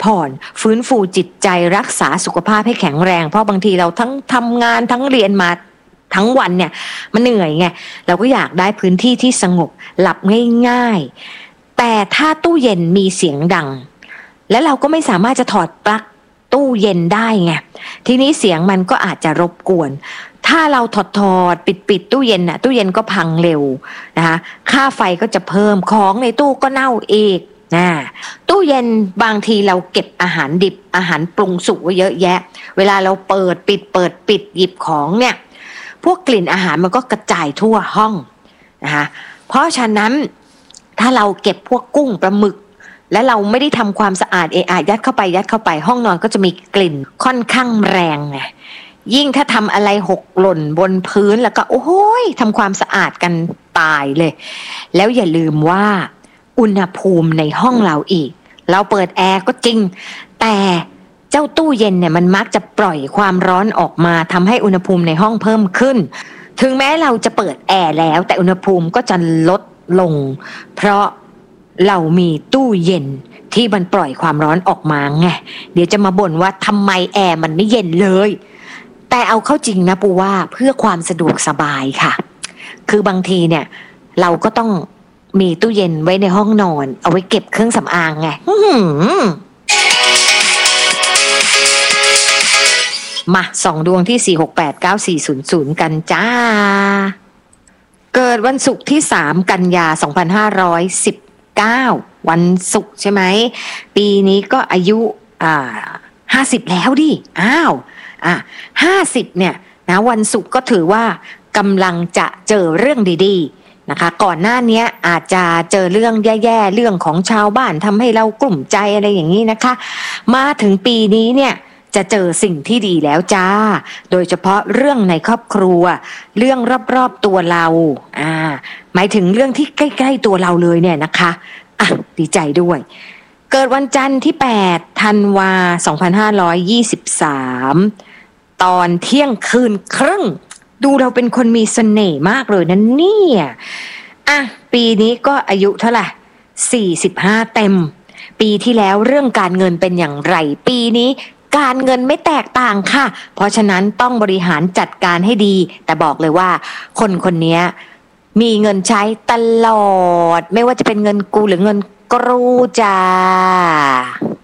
ผ่อนฟื้นฟูจิตใจรักษาสุขภาพให้แข็งแรงเพราะบางทีเราทั้งทำงานทั้งเรียนมาทั้งวันเนี่ยมันเหนื่อยไงเราก็อยากได้พื้นที่ที่สงบหลับง่ายๆแต่ถ้าตู้เย็นมีเสียงดังและเราก็ไม่สามารถจะถอดปลั๊กตู้เย็นได้ไงทีนี้เสียงมันก็อาจจะรบกวนถ้าเราถอดปิดตู้เย็นน่ะตู้เย็นก็พังเร็วนะคะค่าไฟก็จะเพิ่มของในตู้ก็เน่าอีกตู้เย็นบางทีเราเก็บอาหารดิบอาหารปรุงสุกไว้เยอะแยะเวลาเราเปิดปิดหยิบของเนี่ยพวกกลิ่นอาหารมันก็กระจายทั่วห้องนะคะเพราะฉะนั้นถ้าเราเก็บพวกกุ้งปลาหมึกและเราไม่ได้ทำความสะอาดยัดเข้าไปห้องนอนก็จะมีกลิ่นค่อนข้างแรงไงยิ่งถ้าทำอะไรหกหล่นบนพื้นแล้วก็โอ้โหทำความสะอาดกันตายเลยแล้วอย่าลืมว่าอุณหภูมิในห้องเราอีกเราเปิดแอร์ก็จริงแต่เจ้าตู้เย็นเนี่ยมันมักจะปล่อยความร้อนออกมาทำให้อุณหภูมิในห้องเพิ่มขึ้นถึงแม้เราจะเปิดแอร์แล้วแต่อุณหภูมิก็จะลดลงเพราะเรามีตู้เย็นที่มันปล่อยความร้อนออกมาไงเดี๋ยวจะมาบ่นว่าทำไมแอร์มันไม่เย็นเลยแต่เอาเข้าจริงนะปูว่าเพื่อความสะดวกสบายค่ะคือบางทีเนี่ยเราก็ต้องมีตู้เย็นไว้ในห้องนอนเอาไว้เก็บเครื่องสำอางไงมาส่องดวงที่4689400กันจ้าเกิดวันศุกร์ที่3กันยา2519วันศุกร์ใช่ไหมปีนี้ก็อายุ50แล้วดิ50เนี่ยนะวันศุกร์ก็ถือว่ากำลังจะเจอเรื่องดีๆนะคะก่อนหน้านี้อาจจะเจอเรื่องแย่ๆเรื่องของชาวบ้านทำให้เรากลุ่มใจอะไรอย่างนี้นะคะมาถึงปีนี้เนี่ยจะเจอสิ่งที่ดีแล้วจ้าโดยเฉพาะเรื่องในครอบครัวเรื่องรอบๆตัวเราหมายถึงเรื่องที่ใกล้ๆตัวเราเลยเนี่ยนะคะดีใจด้วยเกิดวันจันทร์ที่8ธันวา2523ตอนเที่ยงคืนครึ่งดูเราเป็นคนมีเสน่ห์มากเลยนะเนี่ยปีนี้ก็อายุเท่าไหร่45เต็มปีที่แล้วเรื่องการเงินเป็นอย่างไรปีนี้การเงินไม่แตกต่างค่ะเพราะฉะนั้นต้องบริหารจัดการให้ดีแต่บอกเลยว่าคนนี้มีเงินใช้ตลอดไม่ว่าจะเป็นเงินกูหรือเงินกรูจ้า